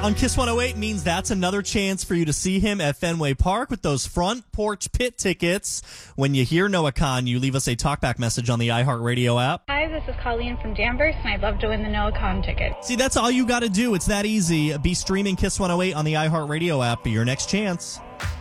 on Kiss 108 means that's another chance for you to see him at Fenway Park with those front porch pit tickets. When you hear Noah Kahan, you leave us a talkback message on the iHeartRadio app. Hi, this is Colleen from Danvers, and I'd love to win the Noah Kahan ticket. See, that's all you got to do. It's that easy. Be streaming Kiss 108 on the iHeartRadio app. Be your next chance.